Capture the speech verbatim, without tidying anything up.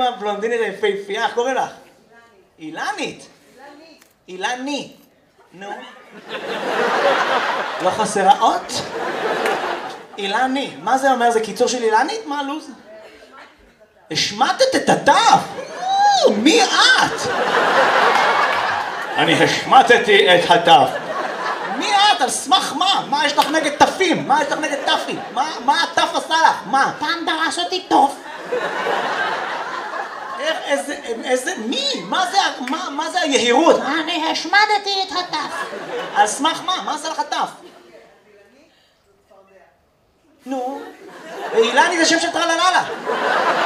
הבלונדינית היפהפייה, איך קוראים לך? אילנית. אילני. נו. לא חסרה אות? אילני. מה זה אומר? זה קיצור של אילנית? מה הלו"ז? השמטת את התף? מי את? אני השמטתי את התף. מי את? על סמך מה? מה יש לך נגד תפים? מה יש לך נגד תפים? מה התף עשה לך? מה? פעם דרס אותי טוב. איך, איזה, איזה, מי? מה זה, מה, מה זה היהירות? אני השמדתי את התף. על סמך מה? מה עשה לך תף? נו, אילני זה שם של טרלללה.